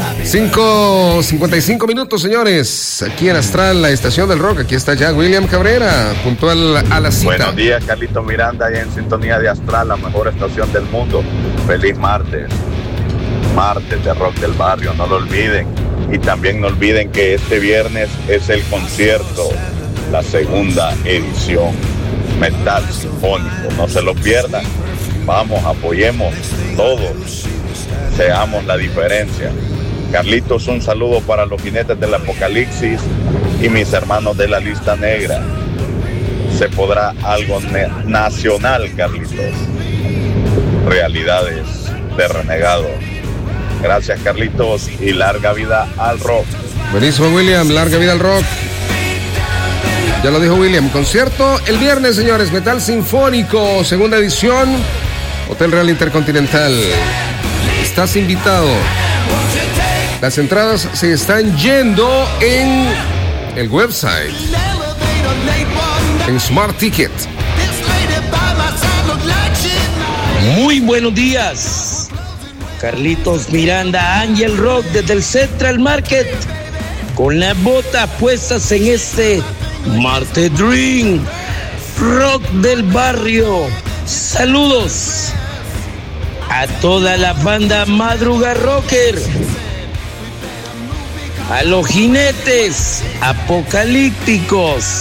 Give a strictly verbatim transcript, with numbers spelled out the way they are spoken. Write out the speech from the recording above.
cinco cincuenta y cinco minutos, señores. Aquí en Astral, la estación del rock. Aquí está ya William Cabrera, puntual a la cita. Buenos días, Carlitos Miranda, y en sintonía de Astral, la mejor estación del mundo. Feliz martes. Martes de Rock del Barrio, no lo olviden. Y también no olviden que este viernes es el concierto, la segunda edición, Metal Sinfónico. No se lo pierdan. Vamos, apoyemos todos. Seamos la diferencia. Carlitos, un saludo para los jinetes del apocalipsis y mis hermanos de la lista negra. Se podrá algo ne- nacional, Carlitos. Realidades de renegado. Gracias, Carlitos, y larga vida al rock. Buenísimo, William, larga vida al rock. Ya lo dijo William. Concierto el viernes, señores. Metal Sinfónico, segunda edición, Hotel Real Intercontinental. Estás invitado. Las entradas se están yendo en el website, en Smart Ticket. Muy buenos días, Carlitos Miranda, Ángel Rock desde el Central Market, con las botas puestas en este Marte Dream Rock del Barrio. Saludos a toda la banda Madruga Rocker, a los jinetes apocalípticos.